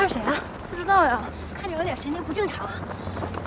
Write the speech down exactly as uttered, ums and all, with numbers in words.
是谁啊？ 不知道呀， 看着有点神经不正常啊。